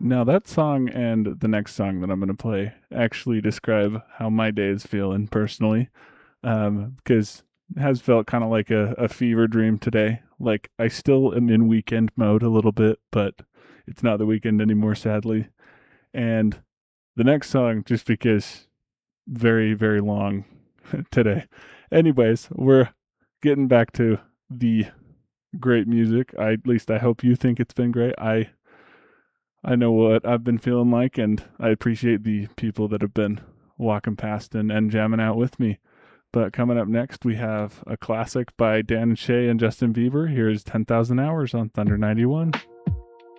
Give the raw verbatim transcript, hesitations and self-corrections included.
Now that song and the next song that I'm going to play actually describe how my day is feeling personally, um, because it has felt kind of like a, a fever dream today. Like I still am in weekend mode a little bit, but it's not the weekend anymore, sadly. And the next song, just because very, very long today. Anyways, we're getting back to the great music. I at least I hope you think it's been great. I I know what I've been feeling like, and I appreciate the people that have been walking past and, and jamming out with me. But coming up next, we have a classic by Dan and Shay and Justin Bieber. Here's ten thousand Hours on Thunder ninety-one.